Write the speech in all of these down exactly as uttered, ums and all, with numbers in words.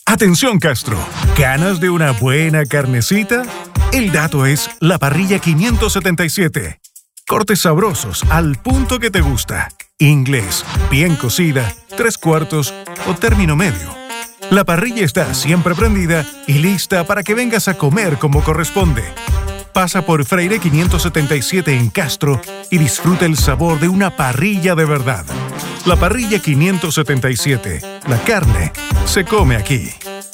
Atención Castro, ¿ganas de una buena carnecita? El dato es la parrilla quinientos setenta y siete. Cortes sabrosos al punto que te gusta. Inglés, bien cocida, tres cuartos o término medio. La parrilla está siempre prendida y lista para que vengas a comer como corresponde. Pasa por Freire quinientos setenta y siete en Castro y disfruta el sabor de una parrilla de verdad. La parrilla quinientos setenta y siete. La carne se come aquí.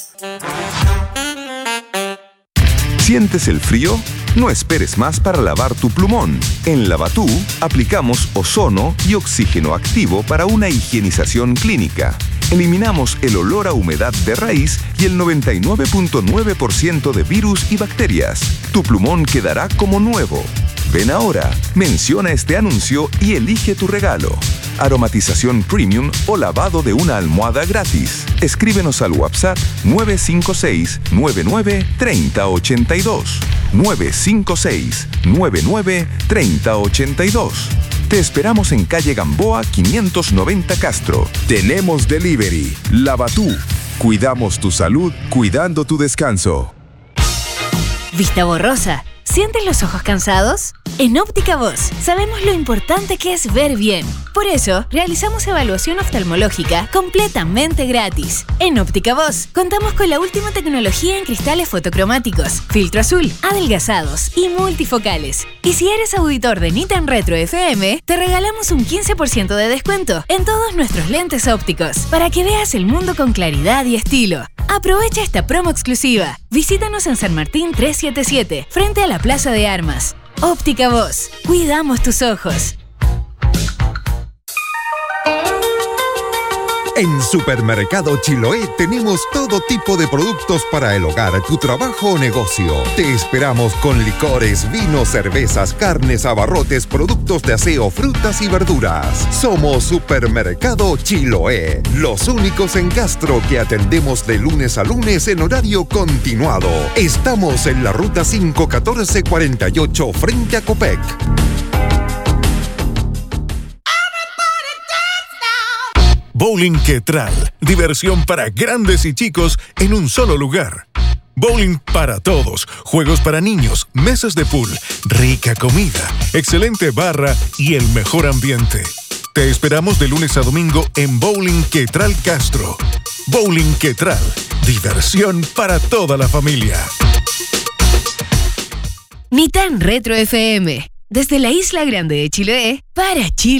¿Sientes el frío? No esperes más para lavar tu plumón. En Lavatú aplicamos ozono y oxígeno activo para una higienización clínica. Eliminamos el olor a humedad de raíz y el noventa y nueve punto nueve por ciento de virus y bacterias. Tu plumón quedará como nuevo. Ven ahora, menciona este anuncio y elige tu regalo. Aromatización premium o lavado de una almohada gratis. Escríbenos al WhatsApp nueve cinco seis, nueve nueve, tres cero ocho dos. nueve cinco seis, nueve nueve, tres cero ocho dos. Te esperamos en calle Gamboa quinientos noventa Castro. Tenemos delivery. Lavatú. Cuidamos tu salud, cuidando tu descanso. ¿Vista borrosa? ¿Sientes los ojos cansados? En Óptica Voz sabemos lo importante que es ver bien. Por eso, realizamos evaluación oftalmológica completamente gratis. En Óptica Voz contamos con la última tecnología en cristales fotocromáticos, filtro azul, adelgazados y multifocales. Y si eres auditor de Nitan Retro F M, te regalamos un quince por ciento de descuento en todos nuestros lentes ópticos para que veas el mundo con claridad y estilo. Aprovecha esta promo exclusiva. Visítanos en San Martín trescientos setenta y siete, frente a la Plaza de Armas. Óptica Voz. Cuidamos tus ojos. En Supermercado Chiloé tenemos todo tipo de productos para el hogar, tu trabajo o negocio. Te esperamos con licores, vinos, cervezas, carnes, abarrotes, productos de aseo, frutas y verduras. Somos Supermercado Chiloé, los únicos en Castro que atendemos de lunes a lunes en horario continuado. Estamos en la ruta cinco catorce cuarenta y ocho frente a Copec. Bowling Quetral. Diversión para grandes y chicos en un solo lugar. Bowling para todos. Juegos para niños, mesas de pool, rica comida, excelente barra y el mejor ambiente. Te esperamos de lunes a domingo en Bowling Quetral Castro. Bowling Quetral. Diversión para toda la familia. Nitan Retro F M. Desde la Isla Grande de Chiloé para Chile.